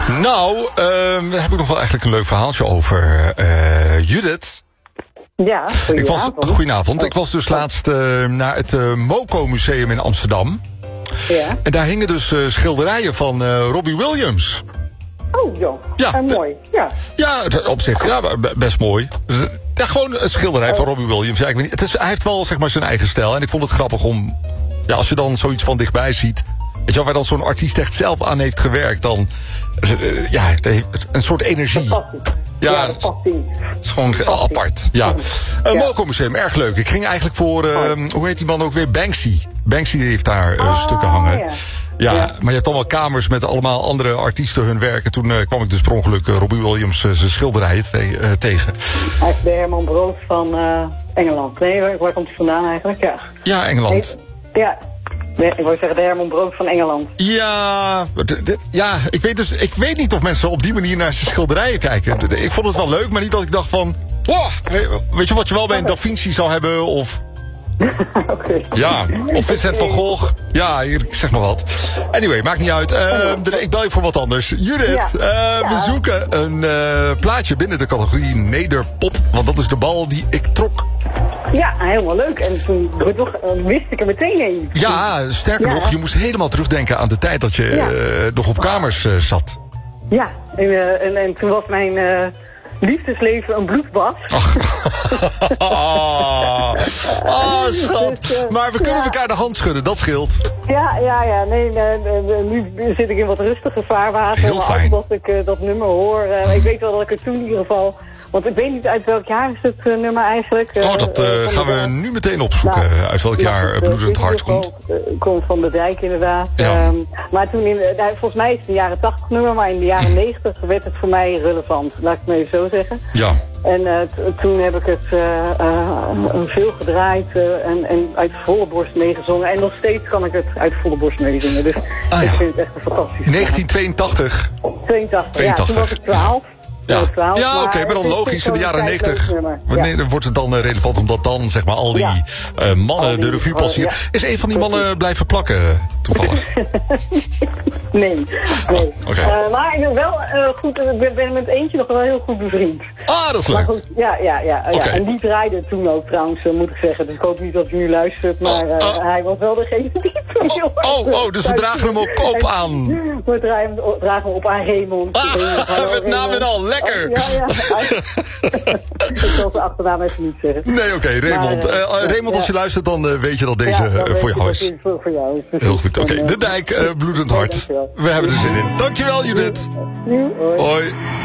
Nou, daar heb ik nog wel eigenlijk een leuk verhaaltje over. Judith. Ja, goedenavond. Ik was dus laatst naar het Moco Museum in Amsterdam. Ja. En daar hingen dus schilderijen van Robbie Williams. Oh, joh. Ja, mooi. Ja. Ja, op zich, ja, best mooi. Ja, gewoon een schilderij van Robbie Williams. Ja, ik weet niet, hij heeft wel zeg maar zijn eigen stijl. En ik vond het grappig om, ja, als je dan zoiets van dichtbij ziet, weet je wel, waar dan zo'n artiest echt zelf aan heeft gewerkt, dan, ja, een soort energie. Ja, dat past niet. Het is gewoon apart. Ja. Moco Museum, erg leuk. Ik ging eigenlijk voor, hoe heet die man ook weer? Banksy. Banksy heeft daar stukken hangen. Ja, maar je hebt dan wel kamers met allemaal andere artiesten hun werken. Toen kwam ik dus per ongeluk Robbie Williams zijn schilderijen tegen. Hij is de Herman Brood van Engeland. Nee, waar komt hij vandaan eigenlijk? Ja, ja, Engeland. Ja. Ik wou zeggen de Herman Brood van Engeland. Ja, ik weet niet of mensen op die manier naar zijn schilderijen kijken. Ik vond het wel leuk, maar niet dat ik dacht van, wow, weet je wat je wel bij een Da Vinci zou hebben, of Okay. Ja, of Vincent van Gogh. Ja, ik zeg maar wat. Anyway, maakt niet uit. Ik bel je voor wat anders. Judith, we zoeken een plaatje binnen de categorie nederpop. Want dat is de bal die ik trok. Ja, helemaal leuk. En toen wist ik er meteen een. Ja, sterker nog, je moest helemaal terugdenken aan de tijd dat je nog op kamers zat. Ja, en toen was mijn liefdesleven een bloedbad. Schat. Maar we kunnen elkaar de hand schudden, dat scheelt. Ja. Nee, nu zit ik in wat rustige vaarwater. Heel fijn. Als ik dat nummer hoor. Ik weet wel dat ik het toen in ieder geval... Want ik weet niet uit welk jaar is het nummer eigenlijk. Dat gaan we nu meteen opzoeken. Uit welk jaar Bloedend Hart komt. Komt van de Dijk inderdaad. Ja. Maar toen volgens mij is het een jaren 80 nummer. Maar in de jaren 90 werd het voor mij relevant. Laat ik het maar even zo zeggen. Ja. En toen heb ik het veel gedraaid. En uit volle borst meegezongen. En nog steeds kan ik het uit volle borst meezingen. Dus ik vind het echt een fantastisch. 1982. 82. Ja, toen was ik 12. Ja, oké, maar dan logisch in de jaren 90. Wanneer wordt het dan relevant omdat dan zeg maar al die mannen de revue passeren? Is een van die mannen blijven plakken toevallig? Nee. Okay. Maar ik ben wel goed, ik ben met eentje nog wel heel goed bevriend. Ah, dat is leuk. Goed, ja. Okay. En die draaide toen ook trouwens, moet ik zeggen. Dus ik hoop niet dat hij nu luistert, maar hij was wel degene die het toen heel erg dus we dragen hem op aan. We dragen hem op aan Raymond. Met naam en al, lekker. Ja. Ik zal zijn achternaam even niet zeggen. Nee, oké, Raymond. Raymond, als je luistert, dan weet je dat deze voor jou is. Voor jou is. Heel goed, oké. De Dijk, Bloedend Hart. We hebben er zin in. Dankjewel, Judith. Hoi. Hoi.